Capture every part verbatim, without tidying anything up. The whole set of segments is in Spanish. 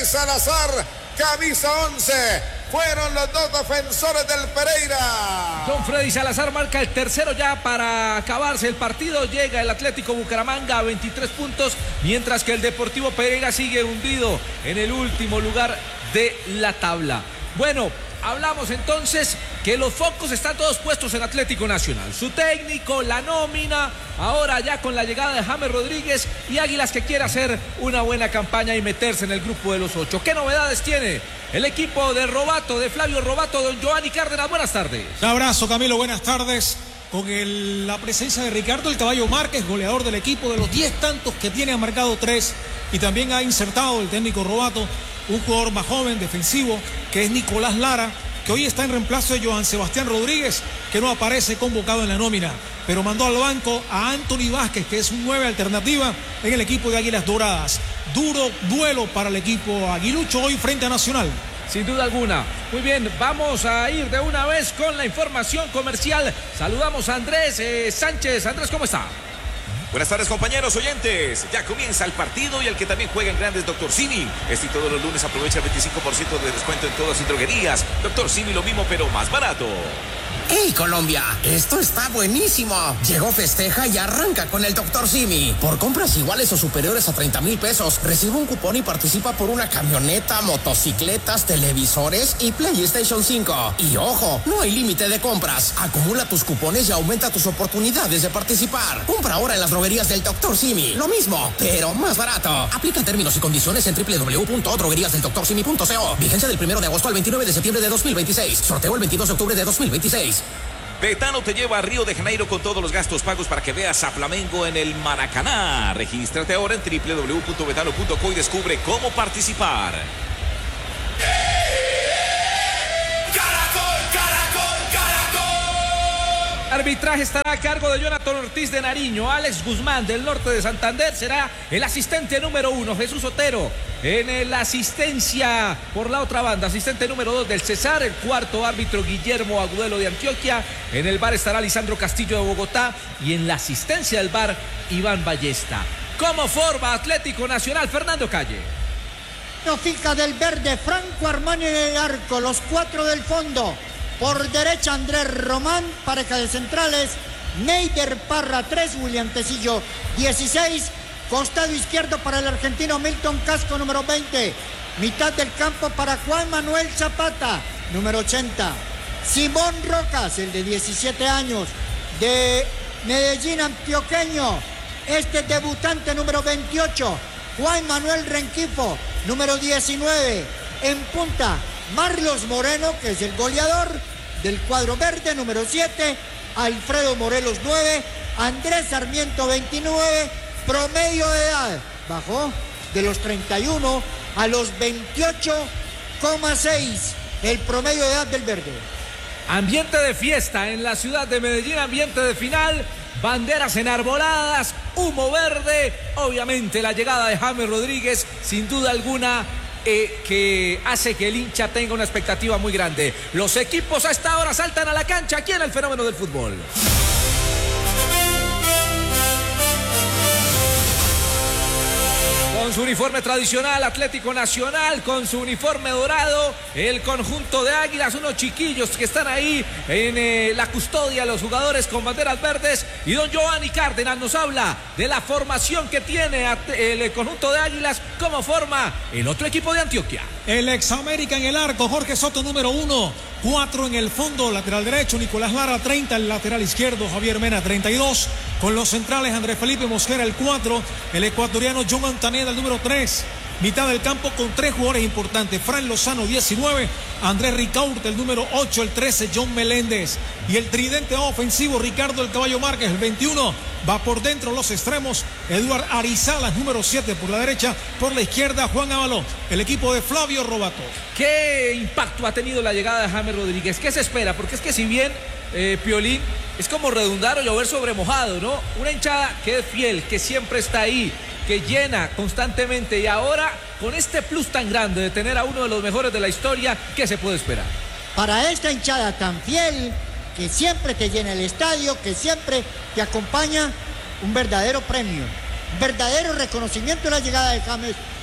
Freddy Salazar, camisa once. Fueron los dos defensores del Pereira. Don Freddy Salazar marca el tercero ya para acabarse el partido. Llega el Atlético Bucaramanga a veintitrés puntos, mientras que el Deportivo Pereira sigue hundido en el último lugar de la tabla. Bueno, hablamos entonces que los focos están todos puestos en Atlético Nacional. Su técnico, la nómina, ahora ya con la llegada de James Rodríguez y Águilas, que quiere hacer una buena campaña y meterse en el grupo de los ocho. ¿Qué novedades tiene el equipo de Robato, de Flavio Robato? Don Giovanni Cárdenas, buenas tardes. Un abrazo, Camilo, buenas tardes. Con el, la presencia de Ricardo el Caballo Márquez, goleador del equipo, de los diez tantos que tiene, ha marcado tres, y también ha insertado el técnico Robato un jugador más joven, defensivo, que es Nicolás Lara, que hoy está en reemplazo de Johan Sebastián Rodríguez, que no aparece convocado en la nómina, pero mandó al banco a Anthony Vázquez, que es un nueve alternativa en el equipo de Águilas Doradas. Duro duelo para el equipo aguilucho hoy frente a Nacional. Sin duda alguna. Muy bien, vamos a ir de una vez con la información comercial. Saludamos a Andrés eh, Sánchez. Andrés, ¿cómo está? Buenas tardes, compañeros oyentes. Ya comienza el partido y el que también juega en grandes, Doctor Simi. Este y todos los lunes aprovecha el veinticinco por ciento de descuento en todas sus droguerías. Doctor Simi, lo mismo pero más barato. ¡Hey, Colombia! Esto está buenísimo. Llegó Festeja y arranca con el Doctor Simi. Por compras iguales o superiores a treinta mil pesos, recibe un cupón y participa por una camioneta, motocicletas, televisores y PlayStation cinco. Y ojo, no hay límite de compras. Acumula tus cupones y aumenta tus oportunidades de participar. Compra ahora en las droguerías del Doctor Simi. Lo mismo, pero más barato. Aplica términos y condiciones en doble u doble u doble u punto droguerías del doctor simi punto co. Vigencia del primero de agosto al veintinueve de septiembre de dos mil veintiséis. Sorteo el veintidós de octubre de dos mil veintiséis. Betano te lleva a Río de Janeiro con todos los gastos pagos para que veas a Flamengo en el Maracaná. Regístrate ahora en doble u doble u doble u punto betano punto co y descubre cómo participar. Arbitraje estará a cargo de Jonathan Ortiz de Nariño. Alex Guzmán del norte de Santander será el asistente número uno. Jesús Otero en la asistencia por la otra banda. Asistente número dos del Cesar. El cuarto árbitro Guillermo Agudelo de Antioquia. En el bar estará Lisandro Castillo de Bogotá. Y en la asistencia del bar, Iván Ballesta. ¿Cómo forma Atlético Nacional? Fernando Calle. No fija del verde, Franco Armani en el arco. Los cuatro del fondo. Por derecha Andrés Román, pareja de centrales, Neider Parra tres, William Tecillo dieciséis, costado izquierdo para el argentino Milton Casco número veinte, mitad del campo para Juan Manuel Zapata número ochenta, Simón Rocas, el de diecisiete años, de Medellín antioqueño, este debutante número veintiocho, Juan Manuel Renquifo número diecinueve, en punta Marlos Moreno, que es el goleador del cuadro verde, número siete, Alfredo Morelos nueve, Andrés Sarmiento veintinueve, promedio de edad bajó de los treinta y uno a los veintiocho coma seis, el promedio de edad del verde. Ambiente de fiesta en la ciudad de Medellín, ambiente de final, banderas enarboladas, humo verde, obviamente la llegada de James Rodríguez, sin duda alguna, Eh, que hace que el hincha tenga una expectativa muy grande. Los equipos a esta hora saltan a la cancha aquí en el fenómeno del fútbol. Con su uniforme tradicional, Atlético Nacional, con su uniforme dorado, el conjunto de Águilas, unos chiquillos que están ahí en eh, la custodia, los jugadores con banderas verdes. Y don Giovanni Cárdenas nos habla de la formación que tiene el conjunto de Águilas, cómo forma el otro equipo de Antioquia. El ex América en el arco, Jorge Soto número uno, cuatro en el fondo, lateral derecho, Nicolás Lara treinta, el lateral izquierdo, Javier Mena treinta y dos, con los centrales Andrés Felipe Mosquera el cuatro, el ecuatoriano John Antaneda el número tres, mitad del campo con tres jugadores importantes, Fran Lozano diecinueve, Andrés Ricaurte el número ocho, el trece John Meléndez, y el tridente ofensivo Ricardo el Caballo Márquez el veintiuno, va por dentro los extremos, Eduard Arizalas número siete por la derecha, por la izquierda Juan Avaló, el equipo de Flavio Robato. ¿Qué impacto ha tenido la llegada de James Rodríguez? ¿Qué se espera? Porque es que si bien eh, Piolín es como redundar o llover sobre mojado, ¿no? Una hinchada que es fiel, que siempre está ahí, que llena constantemente, y ahora con este plus tan grande de tener a uno de los mejores de la historia, ¿qué se puede esperar? Para esta hinchada tan fiel, que siempre te llena el estadio, que siempre te acompaña, un verdadero premio, un verdadero reconocimiento de la llegada de James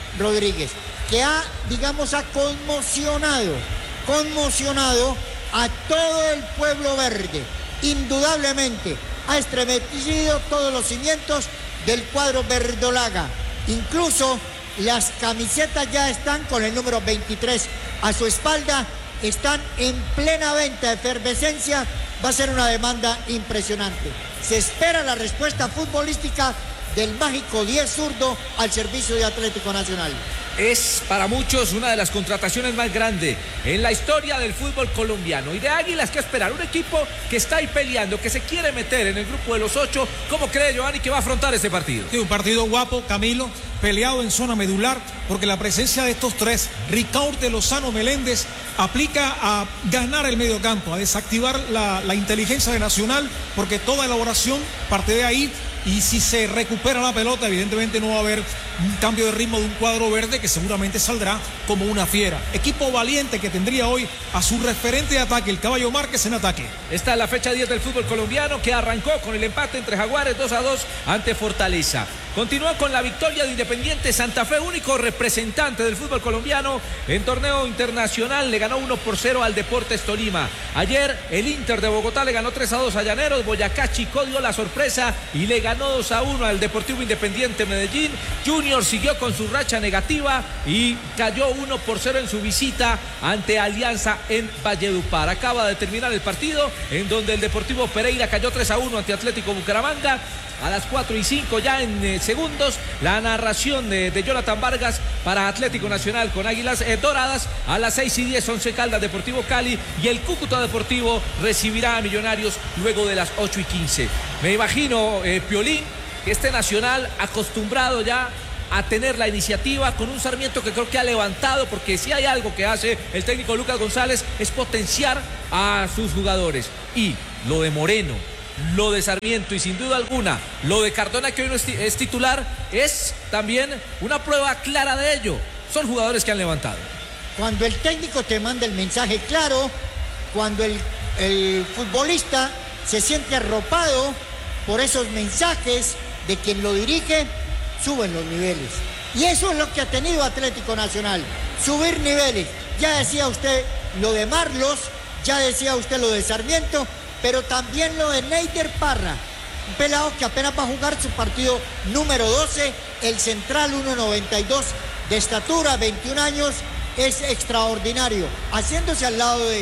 Rodríguez, que ha, digamos, ha conmocionado, conmocionado a todo el pueblo verde. Indudablemente ha estremecido todos los cimientos del cuadro verdolaga. Incluso las camisetas ya están con el número veintitrés a su espalda, están en plena venta de efervescencia. Va a ser una demanda impresionante. Se espera la respuesta futbolística del mágico diez zurdo al servicio de Atlético Nacional. Es para muchos una de las contrataciones más grandes en la historia del fútbol colombiano. Y de Águilas, ¿qué esperar? Un equipo que está ahí peleando, que se quiere meter en el grupo de los ocho. ¿Cómo cree Giovanni que va a afrontar este partido? Sí, un partido guapo, Camilo, peleado en zona medular, porque la presencia de estos tres, Ricaurte, Lozano, Meléndez, aplica a ganar el mediocampo, a desactivar la, la inteligencia de Nacional, porque toda elaboración parte de ahí. Y si se recupera la pelota, evidentemente no va a haber un cambio de ritmo de un cuadro verde que seguramente saldrá como una fiera. Equipo valiente que tendría hoy a su referente de ataque, el Caballo Márquez, en ataque. Esta es la fecha diez del fútbol colombiano, que arrancó con el empate entre Jaguares dos a dos ante Fortaleza. Continuó con la victoria de Independiente Santa Fe, único representante del fútbol colombiano en torneo internacional. Le ganó uno por cero al Deportes Tolima. Ayer el Inter de Bogotá le ganó tres a dos a Llaneros. Boyacá Chicó dio la sorpresa y le ganó dos a uno al Deportivo Independiente Medellín. Junior siguió con su racha negativa y cayó uno por cero en su visita ante Alianza en Valledupar. Acaba de terminar el partido en donde el Deportivo Pereira cayó tres a uno ante Atlético Bucaramanga. A las cuatro y cinco ya en eh, segundos, la narración de, de Jonathan Vargas para Atlético Nacional con Águilas eh, Doradas. A las seis y diez, Once Caldas, Deportivo Cali, y el Cúcuta Deportivo recibirá a Millonarios luego de las ocho y quince. Me imagino, eh, Piolín, que este Nacional acostumbrado ya a tener la iniciativa con un Sarmiento que creo que ha levantado, porque si hay algo que hace el técnico Lucas González es potenciar a sus jugadores. Y lo de Moreno, lo de Sarmiento y sin duda alguna lo de Cardona, que hoy no es, es titular, es también una prueba clara de ello. Son jugadores que han levantado. Cuando el técnico te manda el mensaje claro, cuando el, el futbolista se siente arropado por esos mensajes de quien lo dirige, suben los niveles. Y eso es lo que ha tenido Atlético Nacional, subir niveles. Ya decía usted lo de Marlos, ya decía usted lo de Sarmiento, pero también lo de Neider Parra, un pelado que apenas va a jugar su partido número doce, el central uno noventa y dos de estatura, veintiún años, es extraordinario, haciéndose al lado de,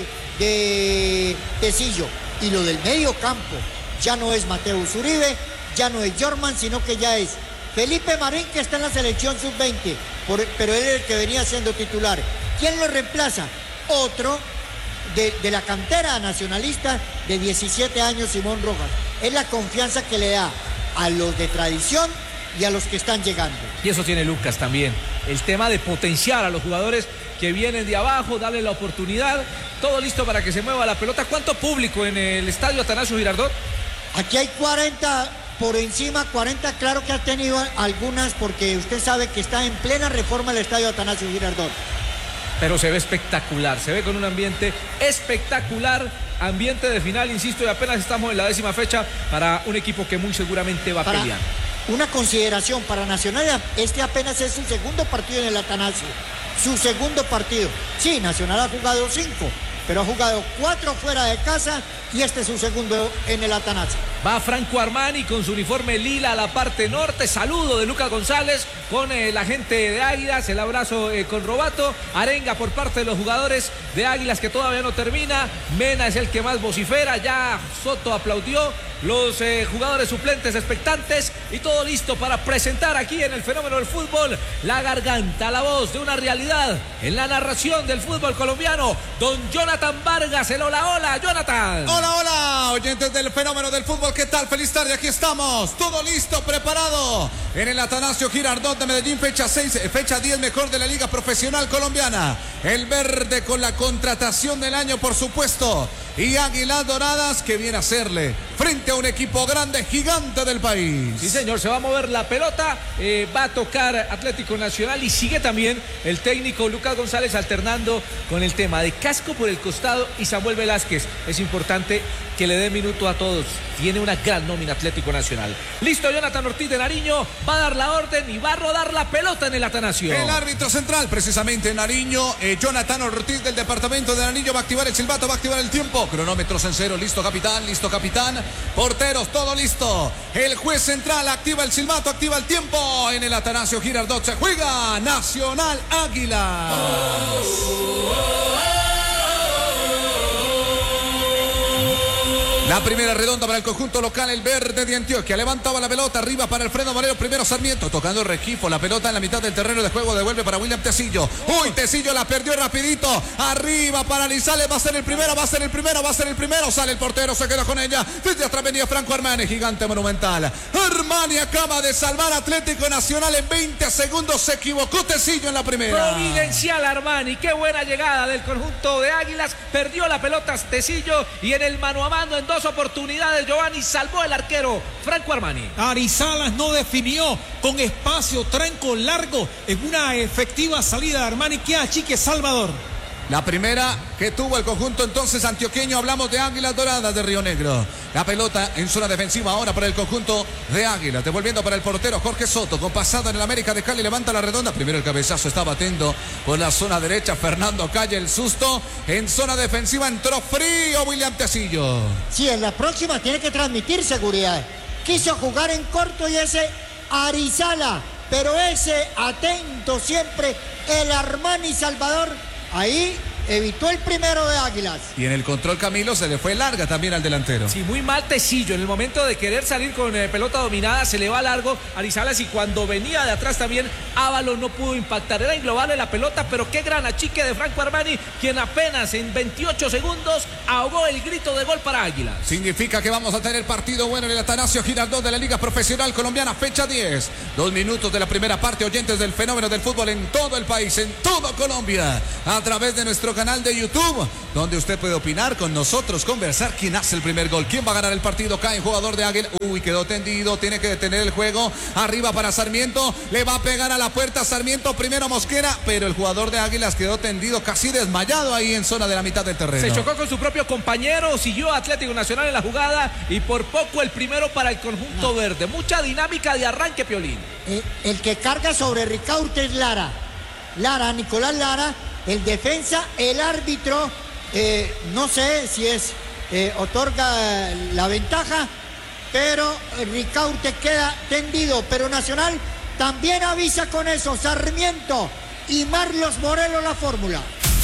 de Tecillo. Y lo del medio campo, ya no es Mateus Uribe, ya no es Jorman, sino que ya es Felipe Marín, que está en la selección sub veinte, por, pero él es el que venía siendo titular. ¿Quién lo reemplaza? Otro De, de la cantera nacionalista de diecisiete años, Simón Rojas. Es la confianza que le da a los de tradición y a los que están llegando. Y eso tiene Lucas también, el tema de potenciar a los jugadores que vienen de abajo, darle la oportunidad, todo listo para que se mueva la pelota. ¿Cuánto público en el estadio Atanasio Girardot? Aquí hay cuarenta por encima, cuarenta, claro que ha tenido algunas, porque usted sabe que está en plena reforma el estadio Atanasio Girardot. Pero se ve espectacular, se ve con un ambiente espectacular, ambiente de final, insisto, y apenas estamos en la décima fecha para un equipo que muy seguramente va a para pelear. Una consideración para Nacional, este apenas es su segundo partido en el Atanasio, su segundo partido. Sí, Nacional ha jugado cinco, pero ha jugado cuatro fuera de casa y este es su segundo en el Atanasio. Va Franco Armani con su uniforme lila a la parte norte. Saludo de Lucas González con eh, la gente de Águilas. El abrazo eh, con Robato. Arenga por parte de los jugadores de Águilas, que todavía no termina. Mena es el que más vocifera. Ya Soto aplaudió. Los eh, jugadores suplentes expectantes y todo listo para presentar aquí en el Fenómeno del Fútbol la garganta, la voz de una realidad en la narración del fútbol colombiano. Don Jonathan Vargas, el hola, hola, Jonathan. Hola, hola, oyentes del Fenómeno del Fútbol, ¿qué tal? Feliz tarde, aquí estamos, todo listo, preparado en el Atanasio Girardot de Medellín, fecha seis, fecha diez mejor de la Liga Profesional Colombiana. El verde con la contratación del año, por supuesto, y Águilas Doradas, que viene a hacerle frente a un equipo grande, gigante del país. Sí, señor, se va a mover la pelota, eh, va a tocar Atlético Nacional y sigue también el técnico Lucas González alternando con el tema de Casco por el costado y Samuel Velázquez. Es importante que le dé minuto a todos. Tiene una gran nómina Atlético Nacional. Listo, Jonathan Ortiz de Nariño va a dar la orden y va a rodar la pelota en el Atanasio. El árbitro central, precisamente Nariño, eh, Jonathan Ortiz del departamento de Nariño, va a activar el silbato, va a activar el tiempo. Cronómetros en cero, listo capitán, listo capitán. Porteros, todo listo. El juez central activa el silbato, activa el tiempo. En el Atanasio Girardot se juega Nacional Águila. Oh, oh, oh. La primera redonda para el conjunto local, el verde de Antioquia. Levantaba la pelota arriba para Alfredo Moreno. Primero Sarmiento, tocando el Regifo. La pelota en la mitad del terreno de juego. Devuelve para William Tecillo. Uy, Tecillo la perdió rapidito. Arriba para Alizales. Va a ser el primero, va a ser el primero, va a ser el primero. Sale el portero, se queda con ella. Desde atrás venía Franco Armani, gigante monumental. Armani acaba de salvar Atlético Nacional en veinte segundos. Se equivocó Tecillo en la primera. Providencial Armani. Qué buena llegada del conjunto de Águilas. Perdió la pelota Tecillo y en el mano a mano en dos oportunidades Giovanni salvó el arquero Franco Armani. Arizalas no definió con espacio, tranco largo en una efectiva salida de Armani que achique Salvador. La primera que tuvo el conjunto entonces antioqueño, hablamos de Águilas Doradas de Río Negro. La pelota en zona defensiva ahora para el conjunto de Águilas, devolviendo para el portero Jorge Soto, con pasada en el América de Cali, levanta la redonda, primero el cabezazo está batiendo por la zona derecha, Fernando Calle, el susto, en zona defensiva entró frío William Tecillo. Sí, en la próxima tiene que transmitir seguridad. Quiso jugar en corto y ese Arizala, pero ese atento siempre, el Armani Salvador, ahí evitó el primero de Águilas. Y en el control Camilo se le fue larga también al delantero. Sí, muy mal Tecillo. En el momento de querer salir con eh, pelota dominada, se le va largo a Arizalas y cuando venía de atrás también Ábalos no pudo impactar. Era inglobarle la pelota, pero qué gran achique de Franco Armani, quien apenas en veintiocho segundos ahogó el grito de gol para Águilas. Significa que vamos a tener partido bueno en el Atanasio Girardot de la Liga Profesional Colombiana, fecha diez. Dos minutos de la primera parte, oyentes del fenómeno del fútbol en todo el país, en toda Colombia, a través de nuestro canal de YouTube, donde usted puede opinar con nosotros, conversar quién hace el primer gol, quién va a ganar el partido. Cae un jugador de Águila, uy, quedó tendido, tiene que detener el juego, arriba para Sarmiento, le va a pegar a la puerta Sarmiento, primero Mosquera, pero el jugador de Águilas quedó tendido, casi desmayado ahí en zona de la mitad del terreno. Se chocó con su propio compañero, siguió Atlético Nacional en la jugada y por poco el primero para el conjunto no. verde. Mucha dinámica de arranque, Piolín. Eh, el que carga sobre Ricaurte es Lara. Lara, Nicolás Lara. El defensa, el árbitro, eh, no sé si es, eh, otorga la ventaja, pero Ricaurte queda tendido, pero Nacional también avisa con eso, Sarmiento y Marlos Morelos la fórmula.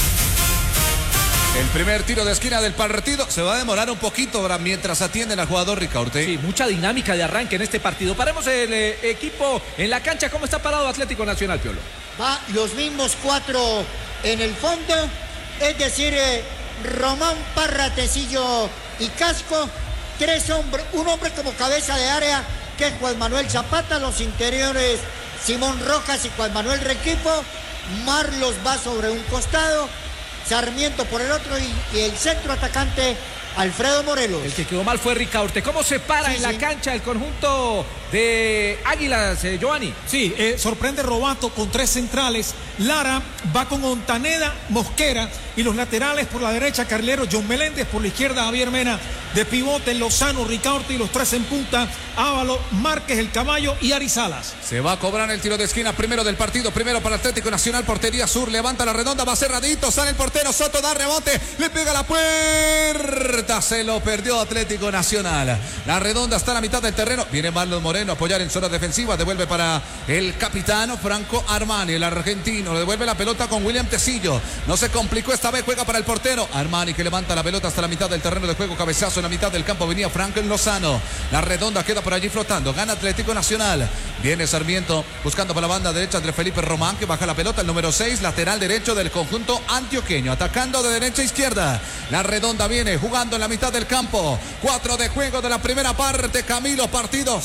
El primer tiro de esquina del partido se va a demorar un poquito mientras atienden al jugador Ricaurte. Sí, mucha dinámica de arranque en este partido. Paremos el eh, equipo en la cancha. ¿Cómo está parado Atlético Nacional, Piolo? Va los mismos cuatro en el fondo, es decir, eh, Román, Parra, Tecillo y Casco. Tres hombres, un hombre como cabeza de área, que es Juan Manuel Zapata. Los interiores, Simón Rojas y Juan Manuel Requipo. Marlos va sobre un costado, Sarmiento por el otro y, y el centro atacante Alfredo Morelos. El que quedó mal fue Ricaurte. ¿Cómo se para sí, en sí. la cancha el conjunto de Águilas, eh, Giovanni? Sí, eh, sorprende Robato con tres centrales. Lara va con Ontaneda, Mosquera y los laterales por la derecha Carlero, John Meléndez, por la izquierda Javier Mena, de pivote Lozano, Ricaurte y los tres en punta, Ávalo, Márquez, el Caballo y Arizalas. Se va a cobrar el tiro de esquina primero del partido, primero para Atlético Nacional, portería sur, levanta la redonda, va cerradito, sale el portero, Soto da rebote, le pega a la puerta, se lo perdió Atlético Nacional. La redonda está a la mitad del terreno, viene Marlon Moreno a apoyar en zona defensiva, devuelve para el capitano Franco Armani, el argentino, le devuelve la pelota con William Tecillo, no se complicó esta vez, juega para el portero Armani que levanta la pelota hasta la mitad del terreno de juego, cabezazo en la mitad del campo, venía Franklin Lozano, la redonda queda por allí flotando, gana Atlético Nacional, viene Sarmiento buscando por la banda derecha Andrés Felipe Román que baja la pelota, el número seis, lateral derecho del conjunto antioqueño, atacando de derecha a izquierda, la redonda viene jugando en la mitad del campo, cuatro de juego de la primera parte, Camilo, partido cero por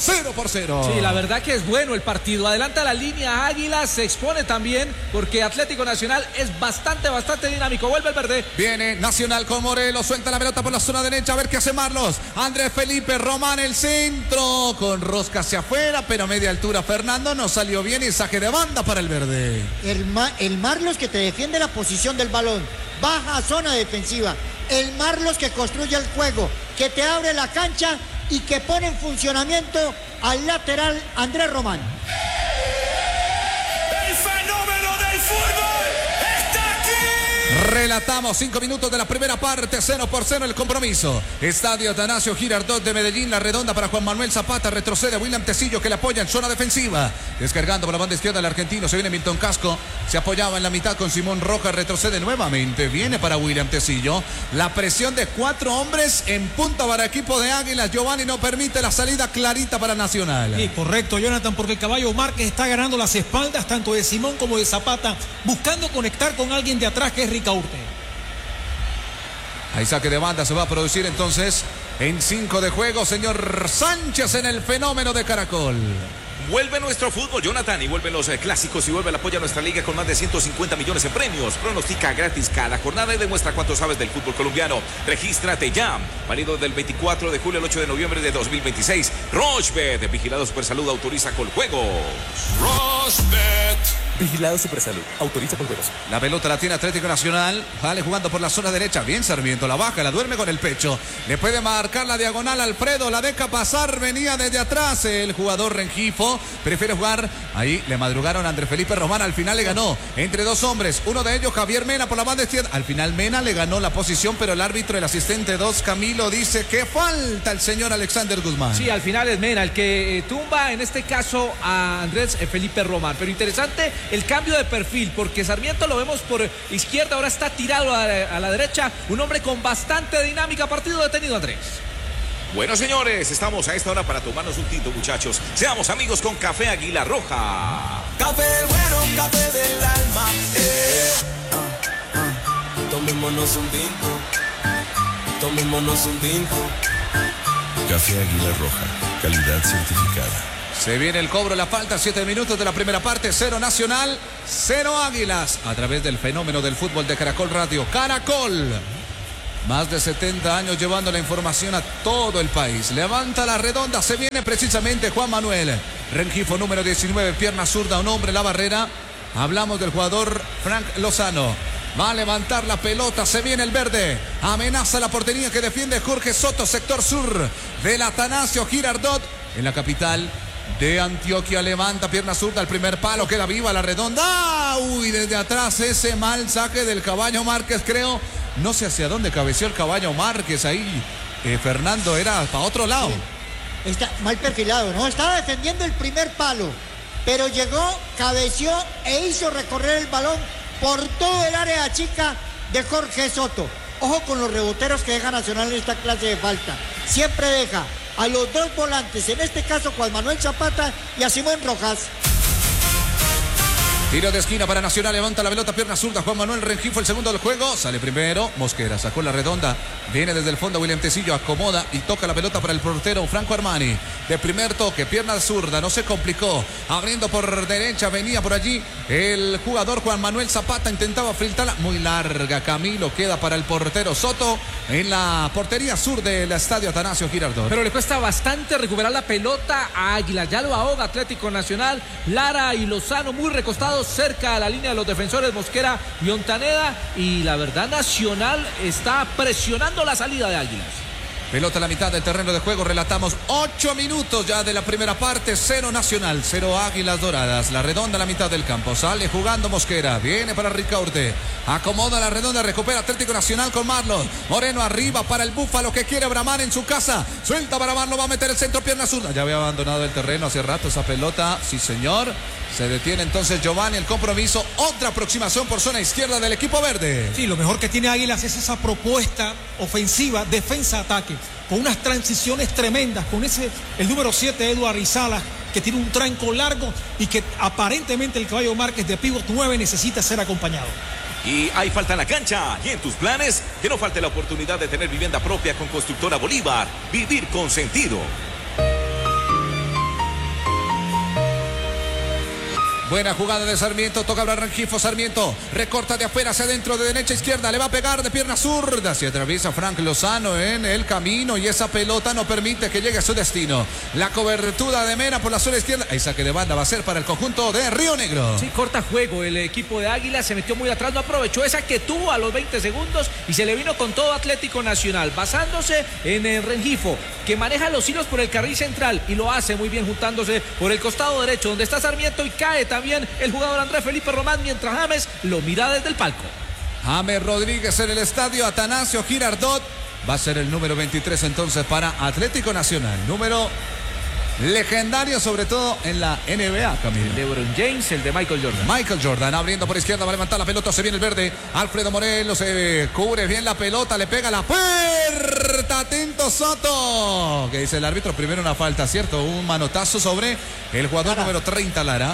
por cero. Sí, la verdad que es bueno el partido. Adelanta la línea Águilas, se expone también porque Atlético Nacional es bastante, bastante dinámico. Vuelve el verde. Viene Nacional con Morelos, suelta la pelota por la zona derecha, a ver qué hace Marlos. Andrés Felipe Román, el centro, con rosca hacia afuera, pero a media altura Fernando, no salió bien y saque de banda para el verde. El, Ma el Marlos que te defiende la posición del balón, baja zona defensiva. El Marlos que construye el juego, que te abre la cancha y que pone en funcionamiento al lateral Andrés Román. El fenómeno del fútbol está aquí. Relatamos cinco minutos de la primera parte, cero por cero el compromiso. Estadio Atanasio Girardot de Medellín, la redonda para Juan Manuel Zapata, retrocede William Tecillo que le apoya en zona defensiva. Descargando por la banda izquierda el argentino, se viene Milton Casco, se apoyaba en la mitad con Simón Rojas, retrocede nuevamente, viene para William Tecillo. La presión de cuatro hombres en punta para equipo de Águilas. Giovanni no permite la salida clarita para Nacional. Sí, correcto, Jonathan, porque el caballo Márquez está ganando las espaldas tanto de Simón como de Zapata, buscando conectar con alguien de atrás que es Ricaurte. Ahí saque de banda se va a producir entonces en cinco de juego, señor Sánchez en el fenómeno de Caracol. Vuelve nuestro fútbol, Jonathan, y vuelven los eh, clásicos y vuelve el apoyo a nuestra liga con más de ciento cincuenta millones en premios. Pronostica gratis cada jornada y demuestra cuánto sabes del fútbol colombiano. Regístrate ya. Válido del veinticuatro de julio al ocho de noviembre de dos mil veintiséis. Rochebet, vigilado Supersalud, autoriza con juegos. Rochebet. Vigilado Supersalud, autoriza con juegos. La pelota la tiene Atlético Nacional. Vale jugando por la zona derecha. Bien Sarmiento, la baja, la duerme con el pecho. Le puede marcar la diagonal Alfredo, la deja pasar, venía desde atrás el jugador Rengifo. Prefiere jugar, ahí le madrugaron a Andrés Felipe Román, al final le ganó entre dos hombres, uno de ellos Javier Mena por la banda izquierda, al final Mena le ganó la posición, pero el árbitro, el asistente dos Camilo, dice que falta el señor Alexander Guzmán. Sí, al final es Mena el que eh, tumba en este caso a Andrés eh, Felipe Román, pero interesante el cambio de perfil, porque Sarmiento lo vemos por izquierda, ahora está tirado a, a la derecha, un hombre con bastante dinámica. Partido detenido, Andrés. Bueno, señores, estamos a esta hora para tomarnos un tinto, muchachos. Seamos amigos con Café Águila Roja. Café bueno, café del alma. Eh. Uh, uh. Tomémonos un tinto. Tomémonos un tinto. Café Águila Roja, calidad certificada. Se viene el cobro, la falta, siete minutos de la primera parte, cero Nacional, cero Águilas, a través del fenómeno del fútbol de Caracol Radio. Caracol, más de setenta años llevando la información a todo el país. Levanta la redonda, se viene precisamente Juan Manuel Rengifo, número diecinueve, pierna zurda, un hombre en la barrera. Hablamos del jugador Frank Lozano. Va a levantar la pelota, se viene el verde. Amenaza la portería que defiende Jorge Soto, sector sur del Atanasio Girardot en la capital de Antioquia. Levanta pierna zurda, el primer palo, queda viva la redonda. Uy, desde atrás ese mal saque del caballo Márquez, creo. No sé hacia dónde cabeció el caballo Márquez ahí. Eh, Fernando, era para otro lado. Sí. Está mal perfilado, ¿no? Estaba defendiendo el primer palo, pero llegó, cabeció e hizo recorrer el balón por todo el área chica de Jorge Soto. Ojo con los reboteros que deja Nacional en esta clase de falta. Siempre deja a los dos volantes, en este caso Juan Manuel Zapata y a Simón Rojas. Tiro de esquina para Nacional, levanta la pelota, pierna zurda, Juan Manuel Rengifo, el segundo del juego, sale primero, Mosquera, sacó la redonda, viene desde el fondo William Tecillo, acomoda y toca la pelota para el portero Franco Armani, de primer toque, pierna zurda, no se complicó, abriendo por derecha, venía por allí el jugador Juan Manuel Zapata, intentaba filtrarla, muy larga, Camilo, queda para el portero Soto, en la portería sur del estadio Atanasio Girardot. Pero le cuesta bastante recuperar la pelota a Águila, ya lo ahoga Atlético Nacional, Lara y Lozano muy recostados cerca a la línea de los defensores Mosquera y Ontaneda, y la verdad Nacional está presionando la salida de Águilas. Pelota a la mitad del terreno de juego, relatamos ocho minutos ya de la primera parte, cero Nacional, cero Águilas Doradas, la redonda a la mitad del campo, sale jugando Mosquera, viene para Ricaurte, acomoda la redonda, recupera Atlético Nacional con Marlon, Moreno arriba para el Búfalo que quiere bramar en su casa, suelta para Marlon, va a meter el centro, pierna zurda, ya había abandonado el terreno hace rato esa pelota, sí señor. Se detiene entonces Giovanni, el compromiso, otra aproximación por zona izquierda del equipo verde. Sí, lo mejor que tiene Águilas es esa propuesta ofensiva, defensa-ataque, con unas transiciones tremendas, con ese, el número siete, Eduard Rizala, que tiene un tranco largo y que aparentemente el caballo Márquez de pívot nueve necesita ser acompañado. Y hay falta en la cancha. Y en tus planes, que no falte la oportunidad de tener vivienda propia con Constructora Bolívar. Vivir con sentido. Buena jugada de Sarmiento, toca hablar Rengifo, Sarmiento recorta de afuera hacia adentro, de derecha a izquierda, le va a pegar de pierna zurda, se atraviesa Frank Lozano en el camino y esa pelota no permite que llegue a su destino. La cobertura de Mena por la zona izquierda, ahí saque de banda va a ser para el conjunto de Río Negro. Sí, corta juego, el equipo de Águila se metió muy atrás, no aprovechó esa que tuvo a los veinte segundos y se le vino con todo Atlético Nacional, basándose en el Rengifo, que maneja los hilos por el carril central y lo hace muy bien juntándose por el costado derecho, donde está Sarmiento y cae también También el jugador Andrés Felipe Román, mientras James lo mira desde el palco. James Rodríguez en el estadio Atanasio Girardot. Va a ser el número veintitrés entonces para Atlético Nacional. Número legendario, sobre todo en la N B A, Camilo. El de LeBron James, el de Michael Jordan. Michael Jordan abriendo por izquierda, va a levantar la pelota, se viene el verde. Alfredo Morelos se cubre bien la pelota, le pega la puerta. Atento Soto. Que dice el árbitro, primero una falta, ¿cierto? Un manotazo sobre el jugador Lara. Número treinta, Lara.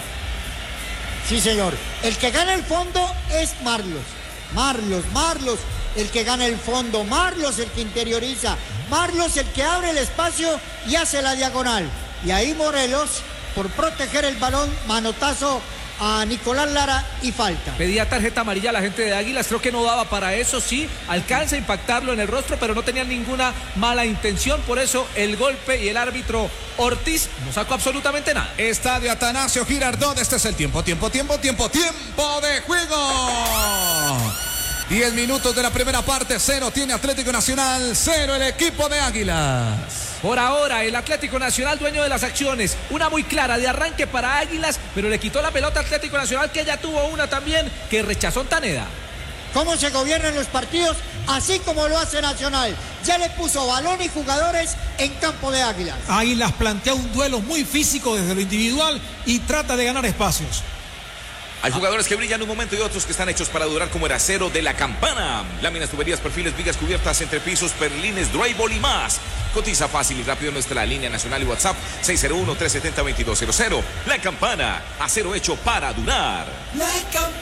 Sí, señor. El que gana el fondo es Marlos. Marlos, Marlos, el que gana el fondo. Marlos, el que interioriza. Marlos, el que abre el espacio y hace la diagonal. Y ahí Morelos, por proteger el balón, manotazo a Nicolás Lara y falta. Pedía tarjeta amarilla a la gente de Águilas, creo que no daba para eso, sí, alcanza a impactarlo en el rostro, pero no tenía ninguna mala intención, por eso el golpe y el árbitro Ortiz no sacó absolutamente nada. Estadio Atanasio Girardot, este es el tiempo, tiempo, tiempo, tiempo, tiempo de juego. diez minutos de la primera parte, cero tiene Atlético Nacional, cero el equipo de Águilas. Por ahora, el Atlético Nacional dueño de las acciones. Una muy clara de arranque para Águilas, pero le quitó la pelota a Atlético Nacional, que ya tuvo una también que rechazó Taneda. ¿Cómo se gobiernan los partidos? Así como lo hace Nacional. Ya le puso balón y jugadores en campo de Águilas. Águilas plantea un duelo muy físico desde lo individual y trata de ganar espacios. Hay jugadores que brillan un momento y otros que están hechos para durar, como el acero de La Campana. Láminas, tuberías, perfiles, vigas cubiertas, entrepisos, perlines, drywall y más. Cotiza fácil y rápido en nuestra línea nacional y WhatsApp seis cero uno, tres siete cero, dos dos cero cero. La Campana, acero hecho para durar. La Campana.